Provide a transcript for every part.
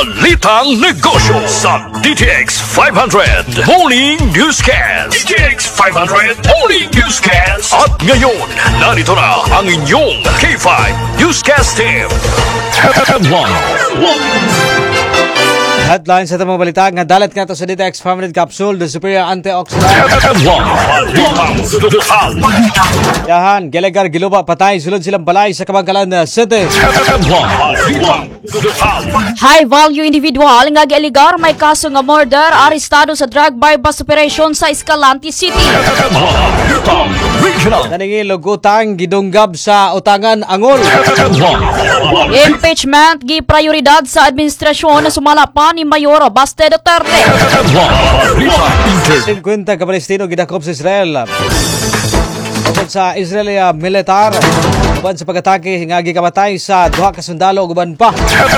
Balitang Negosyo sa DTX 500 Morning Newscast. DTX 500 Morning Newscast. At ngayon, narito na ang inyong K5 Newscast Team. Headlines sa mga balita nga dalat nga to sa DTX 500 Capsule, the superior antioxidant. Yahan, Gelegar, Giluba, patay, sulod silang balay sa Kabangkalan City. High value individual nga gialigar may kaso nga murder, arestado sa drug bypass operation sa Escalante City. Naningil utang gidunggab sa utangan Angol. Impeachment gi prioridad sa administrasyon na sumalapan ni Mayor Baste Duterte. 50 ka Palestino gidakop sa Israel. Tungkol sa Israeli militar, uban sa pag-atake nga gikamatay sa duha ka sundalo uban pa.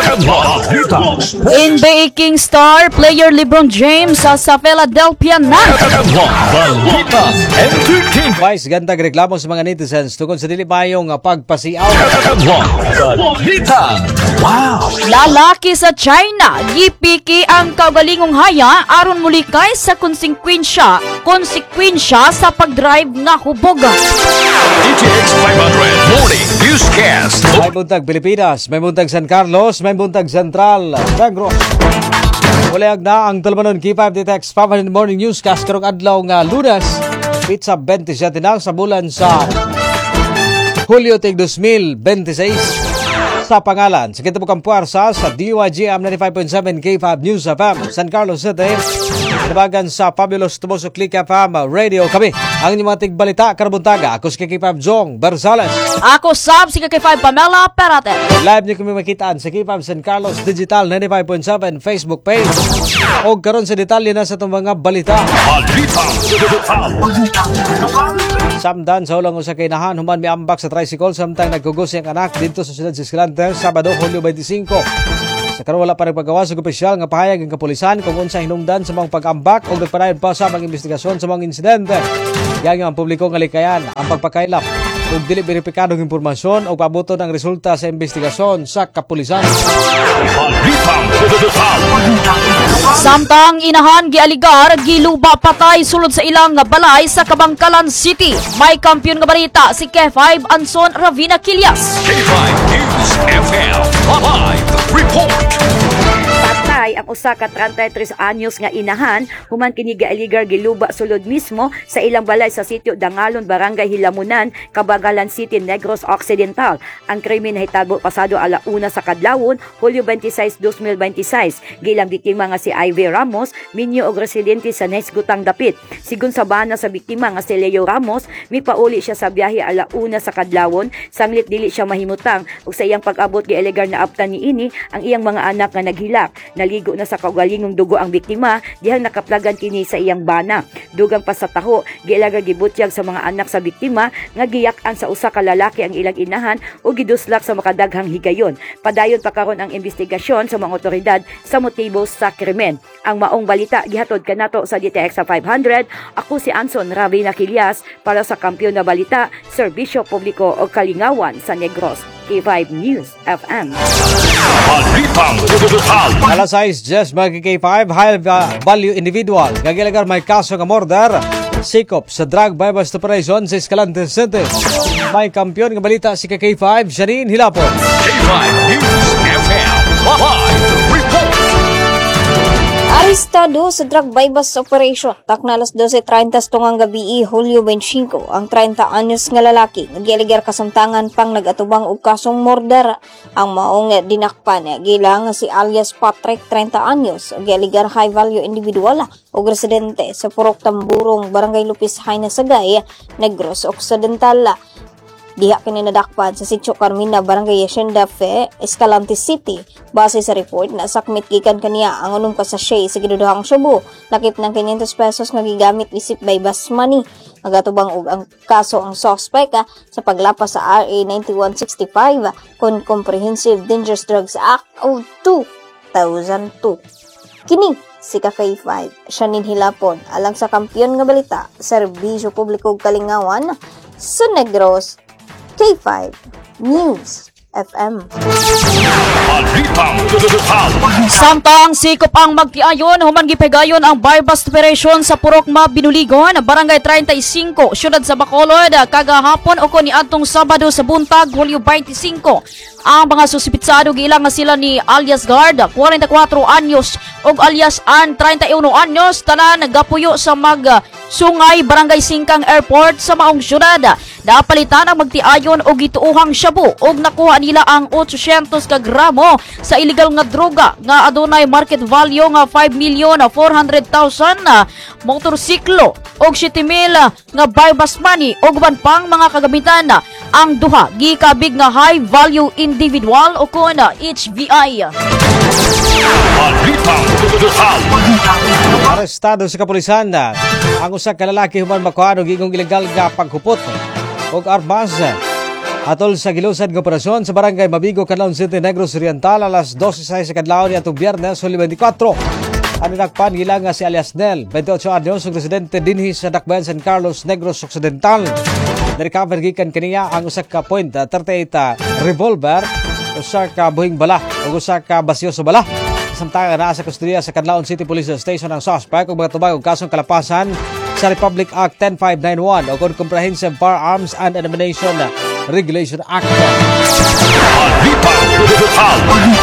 NBA King star player LeBron James sa Philadelphia na. Vice ganda reklamo sa mga netizens tungkol sa dili mayong pagpasiaw. Lalaki sa China gipiki ang kaugalingong haya aron mulikay sa konsekwensya sa pagdrive nga hubog. DTX 500 Morning Newscast. May buntag Pilipinas, may buntag San Carlos, may buntag Central Negros. Ulayag na ang talmanon K5 DTX 500 Morning Newscast karong adlaw nga Lunes, pizza 27 na sa bulan sa Hulyo tig 2026. Sa pangalan, sa Kitapukang Puwersa sa DYGM 95.7 K5 News FM, San Carlos City. Nabagan sa Fabulous Tumoso Click FM Radio kami. Ang inyong mga tigbalita karabuntaga. Ako si K5 Jong Berzales. Ako sab si K5 Pamela Perate. Live niyo kami makitaan sa K5 San Carlos Digital 95.7 Facebook page. O karon sa detalye na sa itong mga balita. Samdan sa ulang usa kay nahan human may ambak sa tricycle samtang nagkugos siyang anak dito sa siyudad sa Escalante Sabado, Hulyo 25. Sa karon wala pa rin paggawa sa opisyal nga pahayag ng kapulisan kung unsa hinungdan sa mga pag-ambak o nagpadayon pa sa mga investigasyon sa mga insidente. Yang ang publiko nga likayan ang pagpakailap ug dili beripikadong impormasyon o pabuto ng resulta sa investigasyon sa kapulisan. Samtang inahan gialigar giluba patay sulod sa ilang nga balay sa Kabangkalan City. May kampiyon nga balita si K5 Anson Ravina Quillas. K5 News FM Live Report. Patay ang usa ka 33 anyos nga inahan human kini gialigar giluba sulod mismo sa ilang balay sa sitio Dangalon, Barangay Hilamunan, Kabangkalan City, Negros Occidental. Ang krimen nahitabo pasado alauna sa kadlawon, Hulyo 26, 2026. Gilang biktima nga si Ivy Ramos, minyo og residente sa Nesgutang Dapit. Sigun sa bana sa biktima nga si Leo Ramos, mipauli siya sa biyahe alauna sa kadlawon, sanglit dili siya mahimutang ug sa iyang pag-abot gialigar na abtan niini ang iyang mga anak nga naghilak. Naligo na sa kaugalingong dugo ang biktima, dihang nakaplagan kini sa iyang bana. Dugang pa sa taho, gialagar gibutyag sa mga anak sa biktima nga giyak-an sa usa ka lalaki ang ilang inahan o giduslak sa makadaghang higayon. Padayon pa karon ang investigasyon sa mga otoridad sa motibo sa krimen. Ang maong balita gihatod kanato sa DTX 500. Ako si Anson Ravina Quillas para sa Kampiyon na Balita, Serbisyo Publiko o Kalingawan sa Negros. K5 News FM. Alas 6, Jess K5 high value individual. Gagilagar may kaso nga murder. Sikop sa drug bypass operation sa Escalante City. May kampiyon nga balita si K5 Janine Hilapon. K5 News FM Live Report. Arestado sa drug bypass operation. Takna alas 12:30 tungang gabi, Hulyo 25, ang 30 anyos nga lalaki nagialigar kasamtangan pang nagatubang og kasong murder. Ang maong dinakpan gilang si alias Patrick, 30 anyos, gialigar high value individual og residente sa Purok Tamburong, Barangay Lupis Haina Sagay, Negros Occidental. Diha kini nadakpan sa Sitio Carmina, Barangay Hacienda Fe, Escalante City. Base sa report, nasakmit gikan kaniya ang unong kasashay sa giduduhang Cebu. Nakip ng 500 pesos nga gigamit isip by bus money. Nagatubang og ang kaso ang suspect sa paglapas sa RA 9165 kon Comprehensive Dangerous Drugs Act of 2002. Kini si K5 Janine Hilapon alang sa Kampiyon nga Balita, Serbisyo Publiko Kalingawan sa Negros. K5 News FM. Balitang Total. Samtang sikop ang magtiayon, human gipegayon ang buy-bust operation sa Purokma, Binuligon, Barangay 35, siyudad sa Bacolod, kagahapon o ni atong Sabado sa buntag, Hulyo 25. Ang mga susipitsado giilang nga sila ni alias Guard, 44 anyos, ug alias An, 31 anyos, tanan nagapuyo sa Sungay, Barangay Singkang Airport sa maong syudad. Napalitan ang magtiayon og gituuhang shabu ug nakuha nila ang 800 ka gramo sa illegal nga droga nga adunay market value nga 5,400,000, motorsiklo og 7,000 nga buy-bust money ug uban pang mga kagamitan. Ang duha gikabig nga high value individual o kun HVI. Balitang Total. Arestado sa kapulisan ang usa ka lalaki human makuha og igong ilegal nga paghupot og armas atol sa gilusan nga operasyon sa Barangay Mabigo, Canlaon City, Negros Oriental alas 12:06 sa kadlaw niadtong Biyernes, Hulyo 24. Ang nakpan gila nga si alias Nel, 28 anyos, ug residente dinhi sa Dakbayan, San Carlos, Negros Occidental. Nirecover gikan kaniya ang usa ka .38 revolver, usa ka buhing bala ug usa ka basyo sa bala. Samtang naa sa kustudiya sa Canlaon City Police Station ang suspect ug mga tubag og kasong kalapasan sa Republic Act 10591 o Comprehensive Firearms and Ammunition Regulation Act. Balitang Total.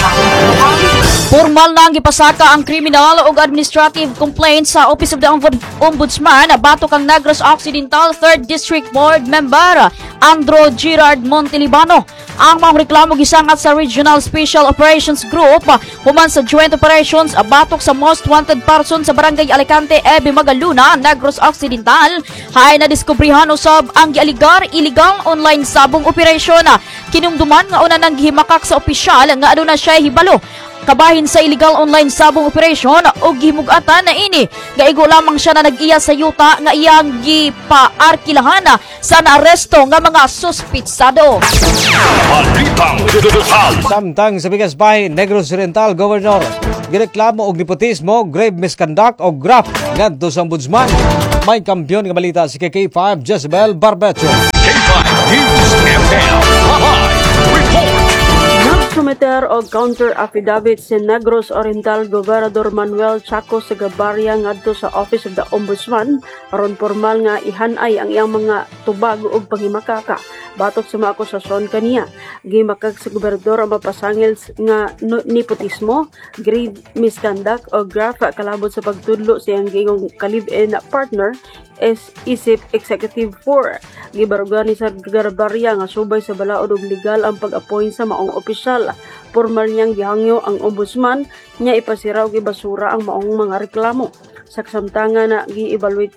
Formal na ang gipasaka ang criminal ug administrative complaint sa Office of the Ombudsman batok ang Negros Occidental 3rd District Board Member Andrew Gerard Montelibano. Ang mga reklamo gisangat sa Regional Special Operations Group human sa joint operations batok sa most wanted person sa Barangay Alicante, Ebe Magaluna, Negros Occidental. Hay na diskubrihan usab ang gialigar illegal online sabong operation. Kinumduman nga una nang gihimakak sa opisyal nga aduna siya hibalo kabahin sa illegal online sabong operation o gimugatan na ini. Gaigo lamang siya na nag-iya sa yuta nga iyang gipaarkilahan sa naaresto nga mga suspitsado. Balitang Total. Samtang sa bigas bahin, Negros Oriental Governor gireklamo og nepotismo, grave misconduct o graft ngadto sa ombudsman. May kampiyon nga balita si K5 Jezebel Barbecho. K5 News FM. Live report. Nagsumeter og counter affidavit si Negros Oriental Gobernador Manuel Chaco Sagabarria ngadto sa Office of the Ombudsman aron formal nga ihanay ang iyang mga tubag ug panghimakaka batok sa mga akusasyon kaniya. Gimakag sa gobernador ang mapasangil nga nepotismo, grave misconduct o graft kalabot sa pagtudlo sa iyang gingong ka-live-in partner isip Executive 4. Gibarugan ni sa Garbarya nga subay sa balaod ug legal ang pag-appoint sa maong opisyal. Formal niyang gihangyo ang ombudsman niya ipasira og ibasura ang maong mga reklamo. Sa kasamtangan na gi-evaluate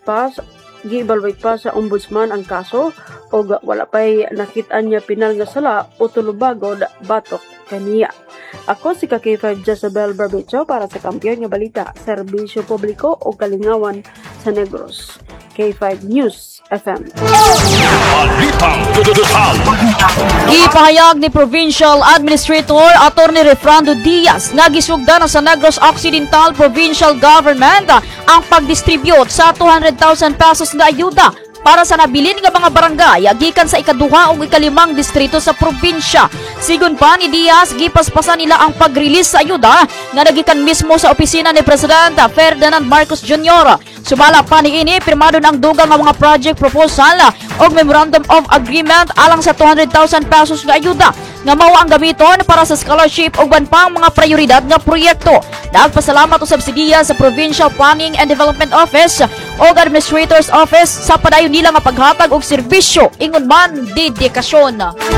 pa sa ombudsman ang kaso o wala pa'y nakita niya pinal nga sala o tulubagod batok kaniya. Ako si K5 Jezebel Barbecho para sa Kampiyon nga Balita, Serbisyo Publiko o Kalingawan sa Negros. K5 News FM. Balitang Total. Gipahayag ni Provincial Administrator Attorney Refrando Diaz nga gisugdan na sa Negros Occidental Provincial Government ang pagdistribute sa 200,000 pesos nga ayuda para sa nabilin nga mga barangay gikan sa ikaduha ug ikalimang distrito sa probinsya. Sigon pa ni Diaz, gipaspasan nila ang pag-release sa ayuda nga nagikan mismo sa opisina ni President Ferdinand Marcos Jr. Sumala pa ni ini, pirmado ng dugang nga mga project proposal o Memorandum of Agreement alang sa 200,000 pesos nga ayuda nga mao ang gamiton para sa scholarship ug ban pang mga prioridad nga proyekto. Nagpasalamat usab si Diaz sa Provincial Planning and Development Office o Administrator's Office sa padayon nila nga paghatag og serbisyo ingon man dedikasyon.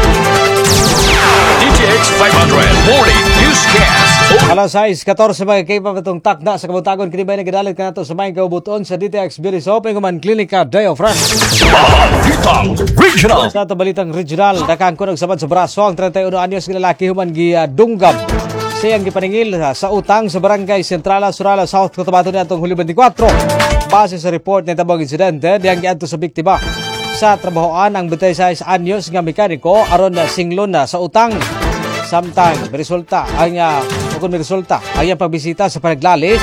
DTX 500 Morning Newscast. Alas 6:14 mga K5 itong takda sa kabutagon kini bay nagadalit ka nato sa may kaubuton sa DTX Beauty Shop Human Clinica Day of Fresh. Balitang Regional. Sa ato balitang regional, dakang kunog sabad sa braso ang 31 anyos nga lalaki human gidunggab siyang gipaningil sa utang sa Barangay Centrala, Surala, South Cotabato niadtong Hulyo 24. Base sa report ng tabang insidente, diyang giadto sa biktima sa trabahoan ang 26 anyos nga mekaniko aron singlon sa utang. Samtang resulta ang iyang pagbisita sa panaglalis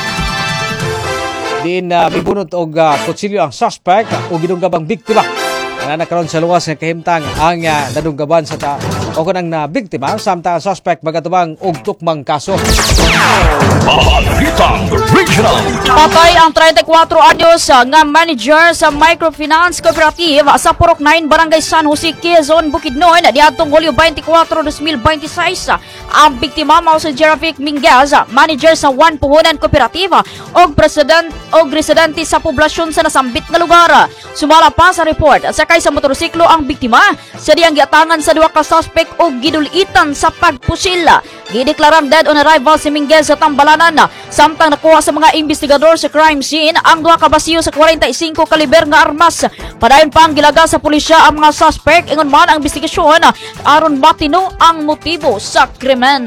din mibunot og kutsilyo ang suspect o gidunggab ang biktima. Nakaroon sa luwas nga kahimtang ang nadunggaban sa o kanang na biktima samtang suspect magatubang og tukmang kaso. Balitang Regional. Patay ang 34 anyos nga manager sa microfinance cooperative sa Purok 9, Barangay San Jose, Quezon, Bukidnon niadtong Hulyo 24, 2026. Ang biktima mao si Jeravic Minguez, manager sa One Puhunan Cooperative og residente sa poblasyon sa nasambit nga lugar. Sumala pa sa report, sakay sa motorsiklo ang biktima, sa diyang giatangan sa duha ka suspect og gidulitan sa pagpusil. Gideklarang dead on arrival si Minguez sa Tambalanan, samtang nakuha sa mga investigador sa crime scene ang duha ka basiyo sa 45 kaliber nga armas. Padayon pa ang gilaga sa pulisya ang mga suspect, ingon man ang investigasyon aron matino ang motibo sa krimen.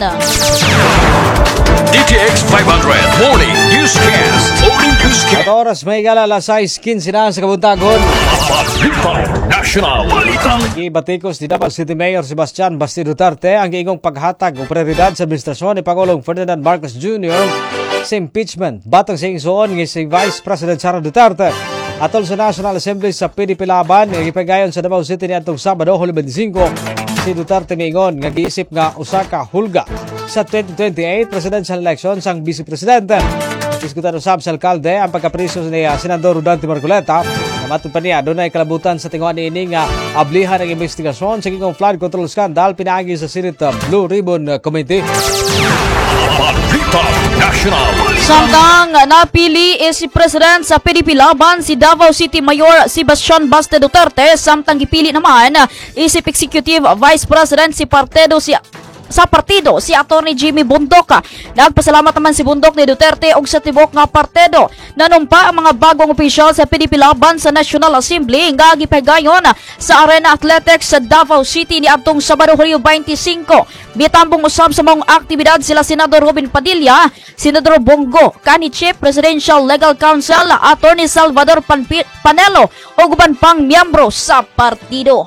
DTX 500 Morning Newscast. Morning Newscast. At oras may gala alas 6:15 na sa kabuntagon. Balitang National. Balitang Ibatikos ni Davao City Mayor Sebastian Basti Duterte ang giingong paghatag o prioridad sa administrasyon ni Pangulong Ferdinand Marcos Jr. sa impeachment batang sa ingsoon ng si Vice President Sara Duterte. Atol sa National Assembly sa PDP Laban, ipagayon sa Davao City ni atong Sabado, Hulyo 25, si Duterte ngayon nga giisip nga usa ka hulga sa 2028 presidential election sang Vice Presidente. Diskutan usab sa alkalde ang pagkapriso ni Senador Rodante Marcoleta. Namatod pa niya, doon ay kalabutan sa tinguan ni nga ablihan ng investigasyon sa gingong flood control scandal pinaagi sa Senate Blue Ribbon Committee. Balitang National. Samtang napili si President sa PDP Laban si Davao City Mayor Sebastian Basti Duterte, samtang gipili naman isip Executive Vice President sa partido si Atty. Jimmy Bundok. Nagpasalamat naman si Bundok ni Duterte og sa tibok nga partido. Nanumpa ang mga bagong opisyal sa PDP Laban sa National Assembly nga gipagayon sa Arena Athletics sa Davao City ni adtong Sabado, Hulyo 25. Bitambong usab sa mga aktibidad sila Senador Robin Padilla, Senador Bongo, kani Chief Presidential Legal Counsel Atty. Salvador Panelo ug uban pang miyembro sa partido.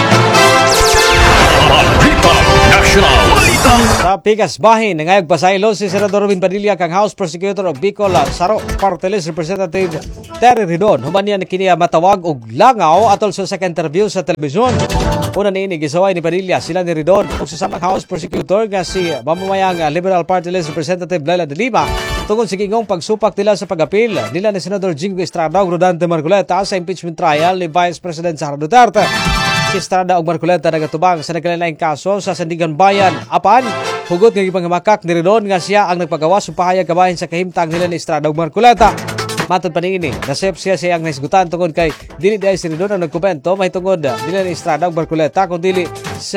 Balitang National. Sa Pikas Bahin, nangayag pasaylo si Senador Robin Padilla kang House Prosecutor of Bicol Saro Party List Representative Terry Ridon. Human niya kiniya matawag og langaw atol sa second interview sa telebisyon. Una niini gisaway ni Padilla sila ni Ridon ug sa samang House Prosecutor nga si mamamayang Liberal Party List Representative Laila de Lima tungod sa gingong pagsupak nila sa pag-apil nila ni Senador Jingo Estrada ug Rodante Marcoleta sa impeachment trial ni Vice President Sara Duterte. Si Estrada ug Marcoleta nagatubang sa nagkalain-laing kaso sa Sandigan Bayan. Apan, hugot nga ipanghamakak ni Ridon nga siya ang nagpagawas sa pahayag kabahin sa kahimtang nila ni Estrada ug Marcoleta. Matod pa niini, nasep siya ang naisgutan tungod kay dili dahil si Ridon ang nagkomento may tungod dili ni Estrada ug Marcoleta kundi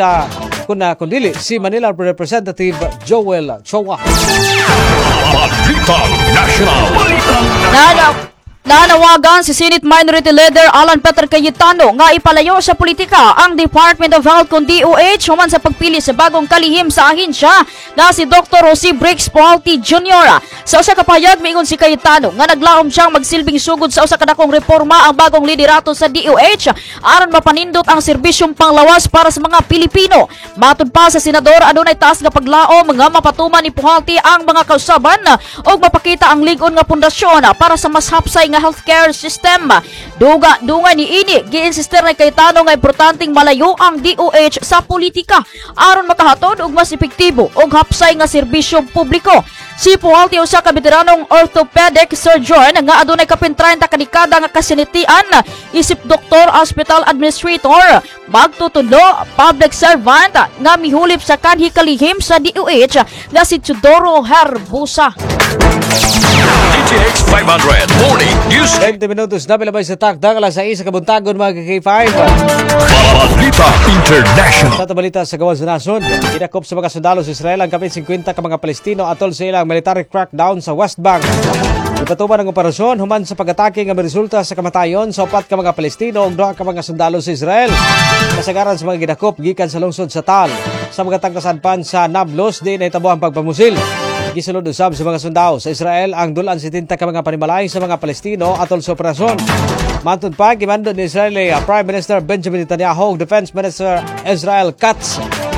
si Manila Representative Joel Chowa. Balitang National. Nanawagan si Senate Minority Leader Alan Peter Cayetano nga ipalayo sa politika ang Department of Health kung DOH human sa pagpili sa bagong kalihim sa ahensya na si Dr. Jose Briggs Puhalti Jr. Sa usa ka pahayag miingon si Cayetano nga naglaom siyang magsilbing sugod sa usa ka dakong reforma ang bagong liderato sa DOH aron mapanindot ang serbisyong panglawas para sa mga Pilipino. Matud pa sa senador adunay taas nga paglaom nga mapatuman ni Puhalti ang mga kausaban ug mapakita ang lig-on nga pundasyon para sa mas hapsay nga healthcare system. Dunga ni ini giinsister ni Cayetano nga importanteng malayo ang DOH sa politika aron makahatod og mas epektibo og hapsay nga serbisyo publiko. Si Puhalti usa ka veteranong orthopedic surgeon nga adunay kapin 30 ka dekada nga kasinitian, isip doktor, hospital administrator, magtutulo, public servant nga mihulip sa kanhi kalihim sa DOH nga si Teodoro Herbusa. DTX 500 Morning News. 20 minutos na bilabay sa takdang alas 6 sa kabuntagon mga K5. Balita International. Sa balita sa gawas sa nason, kinakop sa mga sundalo sa Israel ang kapit 50 ka mga Palestino atol sa ilang military crackdown sa West Bank. Ipatuman ang operasyon human sa pag-atake nga resulta sa kamatayon sa 4 ka mga Palestino ug 2 ka mga sundalo sa Israel. Kasagaran sa mga ginakop gikan sa lungsod sa Tal. Sa mga tangkasanpan sa Nablus di nahitabo ang pagpamusil. Gisulod usab sa mga sundalo sa Israel ang dulan 70 ka mga panimalay sa mga Palestino atol sa operasyon. Mantod pa gimando ni Israeli Prime Minister Benjamin Netanyahu ug Defense Minister Israel Katz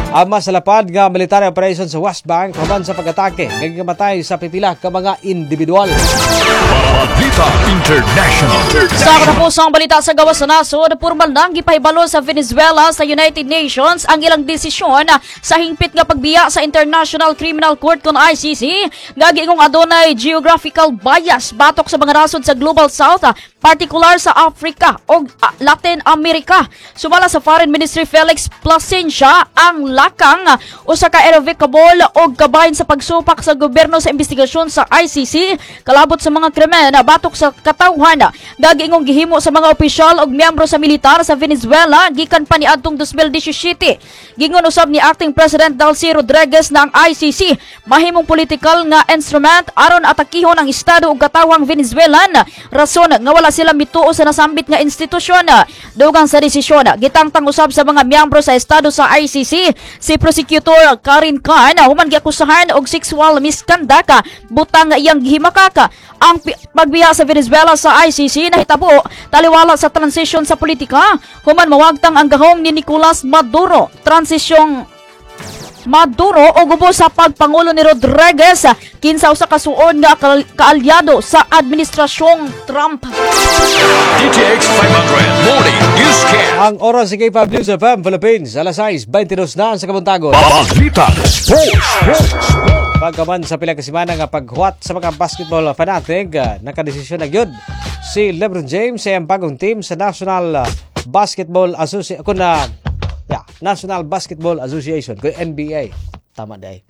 Ama sa lapad nga military operation sa West Bank human sa pag-atake nagkamatay sa pipila ka mga individual. Balita International. Sa katapusang balita sa gawas sa nasod, formal nang gipahibalo sa Venezuela sa United Nations ang ilang desisyon sa hingpit nga pagbiya sa International Criminal Court kon ICC nga giingong adunay geographical bias batok sa mga nasod sa Global South, partikular sa Africa o Latin America. Sumala sa Foreign Ministry Felix Plasencia ang lakang usa ka irrevocable o kabahin sa pagsupak sa gobyerno sa investigasyon sa ICC kalabot sa mga krimen batok sa katawhan gagingong gihimo sa mga opisyal ug miyembro sa militar sa Venezuela gikan pa niadtong 2017. Gingon usab ni Acting President Delcy Rodriguez na ang ICC mahimong political nga instrument aron atakihon ang estado ug katawhang Venezuelan rason nga wala sila mituo sa nasambit nga institusyon. Dugang sa desisyon gitangtang usab sa mga miyembro sa estado sa ICC si Prosecutor Karin Khan human giakusahan og sexual misconduct butang iyang gihimakaka. Ang pagbiya sa Venezuela sa ICC nahitabo taliwala sa transisyon sa politika human mawagtang ang gahom ni Nicolas Maduro. Transisyong Maduro o gubo sa pagpangulo ni Rodriguez kinsa usa ka suod nga kaalyado sa administrasyong Trump. DTX 500 Morning Newscast. Ang oras sa K5 News FM Philippines alas 6:22 na sa kabuntagon. Balita Sports. Pagkaman sa pila ka semana nga paghuwat sa mga basketball fanatic, nakadesisyon na gyud si LeBron James sa iyang bagong team sa National Basketball Association National Basketball Association ko NBA. Tama day.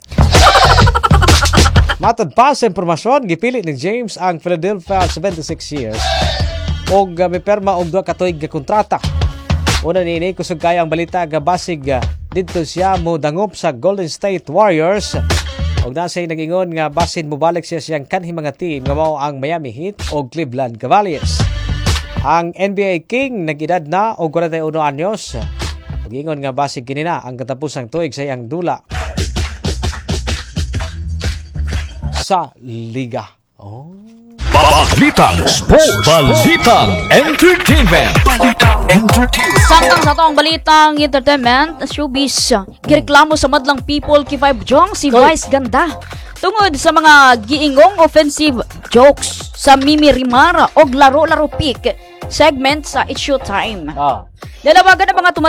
Matod pa sa impormasyon, gipili ni James ang Philadelphia 76 years og may perma og 2 ka tuig nga kontrata. Una niini kusog kaya ang balita nga basig didto siya mo dangop sa Golden State Warriors. Og nasay nagingon nga basin mobalik siya siyang kanhi mga team nga mao ang Miami Heat o Cleveland Cavaliers. Ang NBA King nag-edad na og 41 anyos. Og ingon nga basig kini na ang katapusang tuig sa iyang dula sa liga. Balitang Sports. Balitang Entertainment. Samtang sa taong balitang entertainment, showbiz, gireklamo sa madlang people K5 Jong si Vice Ganda tungod sa mga giingong offensive jokes sa Mimi Rimar og laro-laro pick segment sa It's Showtime. Dalawagan ang mga